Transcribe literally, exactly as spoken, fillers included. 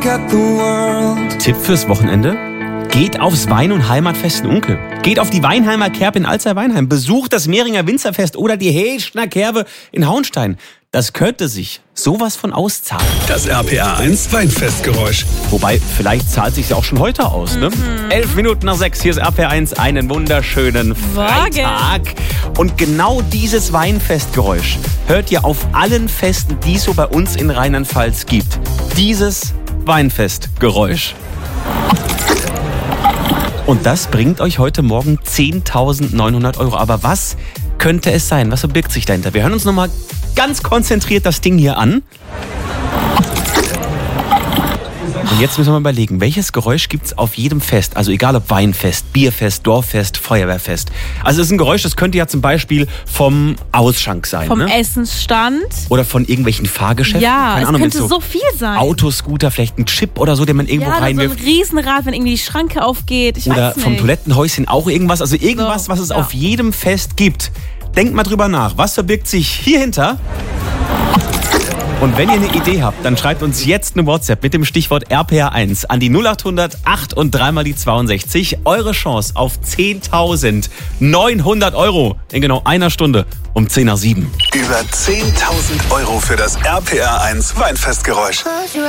look at the world. Tipp fürs Wochenende? Geht aufs Wein- und Heimatfest in Unkel. Geht auf die Weinheimer Kerb in Alzey-Weinheim. Besucht das Mehringer Winzerfest oder die Heschner Kerbe in Hauenstein. Das könnte sich sowas von auszahlen. Das R P R eins Weinfestgeräusch. Wobei, vielleicht zahlt sich ja auch schon heute aus, ne? Mhm. Elf Minuten nach sechs, hier ist R P R eins, einen wunderschönen Freitag. Und genau dieses Weinfestgeräusch hört ihr auf allen Festen, die es so bei uns in Rheinland-Pfalz gibt. Dieses Weinfestgeräusch. Und das bringt euch heute Morgen zehntausendneunhundert Euro. Aber was könnte es sein? Was verbirgt sich dahinter? Wir hören uns nochmal ganz konzentriert das Ding hier an. Und jetzt müssen wir mal überlegen, welches Geräusch gibt es auf jedem Fest? Also egal ob Weinfest, Bierfest, Dorffest, Feuerwehrfest. Also es ist ein Geräusch, das könnte ja zum Beispiel vom Ausschank sein. Vom ne? Essensstand. Oder von irgendwelchen Fahrgeschäften. Ja, Keine es Ahnung, könnte so so viel sein. Autoscooter, vielleicht ein Chip oder so, den man irgendwo ja, reinwirft. So ein Riesenrad, wenn irgendwie die Schranke aufgeht. Ich Oder weiß nicht. vom Toilettenhäuschen auch irgendwas. Also irgendwas, So, was es ja. auf jedem Fest gibt. Denkt mal drüber nach. Was verbirgt sich hier hinter? Und wenn ihr eine Idee habt, dann schreibt uns jetzt eine WhatsApp mit dem Stichwort R P R eins an die null acht hundert acht und dreimal die zweiundsechzig. Eure Chance auf zehntausendneunhundert Euro in genau einer Stunde um zehn nach sieben. Über zehntausend Euro für das R P R eins Weinfestgeräusch.